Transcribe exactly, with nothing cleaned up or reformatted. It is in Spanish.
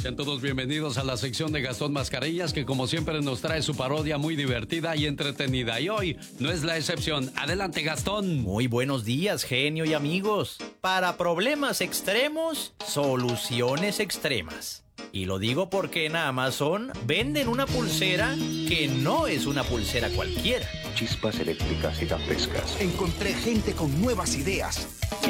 Sean todos bienvenidos a la sección de Gastón Mascarillas, que como siempre nos trae su parodia muy divertida y entretenida. Y hoy no es la excepción. Adelante, Gastón. Muy buenos días, genio y amigos. Para problemas extremos, soluciones extremas. Y lo digo porque en Amazon venden una pulsera que no es una pulsera cualquiera. Chispas eléctricas gigantescas. Encontré gente con nuevas ideas.